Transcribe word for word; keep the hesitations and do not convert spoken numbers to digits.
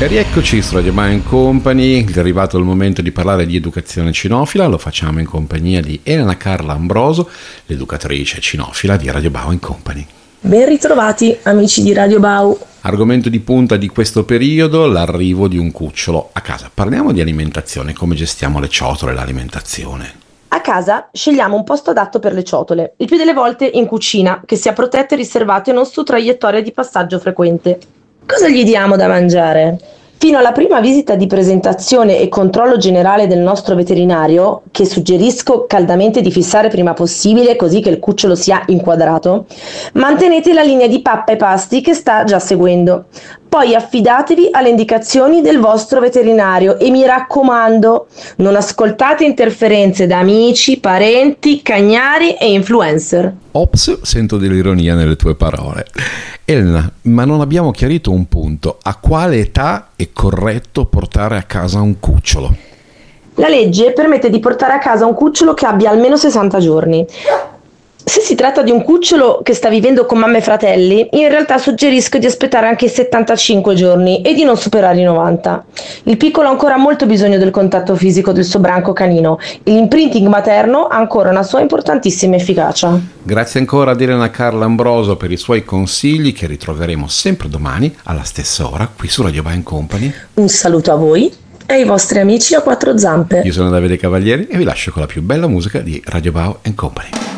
E rieccoci su Radio Bao and Company, è arrivato il momento di parlare di educazione cinofila, lo facciamo in compagnia di Elena Carla Ambroso, l'educatrice cinofila di Radio Bao and Company. Ben ritrovati amici di Radio Bao. Argomento di punta di questo periodo, l'arrivo di un cucciolo a casa. Parliamo di alimentazione, come gestiamo le ciotole e l'alimentazione. A casa scegliamo un posto adatto per le ciotole, il più delle volte in cucina, che sia protetto e riservato e non su traiettoria di passaggio frequente. Cosa gli diamo da mangiare? Fino alla prima visita di presentazione e controllo generale del nostro veterinario, che suggerisco caldamente di fissare prima possibile così che il cucciolo sia inquadrato, mantenete la linea di pappa e pasti che sta già seguendo. Poi affidatevi alle indicazioni del vostro veterinario e mi raccomando, non ascoltate interferenze da amici, parenti, cagnari e influencer. Ops, sento dell'ironia nelle tue parole. Elena, ma non abbiamo chiarito un punto. A quale età è corretto portare a casa un cucciolo? La legge permette di portare a casa un cucciolo che abbia almeno sessanta giorni. Se si tratta di un cucciolo che sta vivendo con mamma e fratelli, in realtà suggerisco di aspettare anche i settantacinque giorni e di non superare i novanta. Il piccolo ha ancora molto bisogno del contatto fisico del suo branco canino e l'imprinting materno ha ancora una sua importantissima efficacia. Grazie ancora ad Elena Carla Ambroso per i suoi consigli, che ritroveremo sempre domani alla stessa ora qui su Radio Bao and Company. Un saluto a voi e ai vostri amici a quattro zampe. Io sono Davide Cavalieri e vi lascio con la più bella musica di Radio Bao and Company.